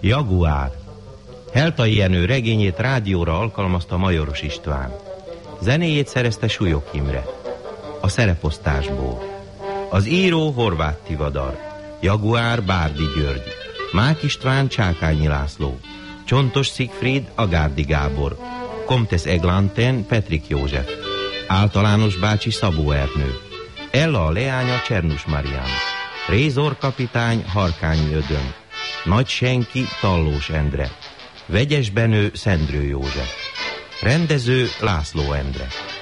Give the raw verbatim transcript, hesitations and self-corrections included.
Jaguár. Heltai Jenő regényét rádióra alkalmazta Majoros István. Zenéjét szerezte Súlyog Imre. A szereposztásból. Az író Horváth Tivadar. Jaguár Bárdi György. Mák István Csákányi László. Csontos Szigfried Agárdi Gábor. Comtesse Eglanten Petrik József. Általános bácsi Szabó Ernő. Ella a leánya Csernus Marián. Rézor kapitány Harkányi Ödön. Nagy senki Tallós Endre. Vegyes Benő Szendrő József. Rendező László Endre.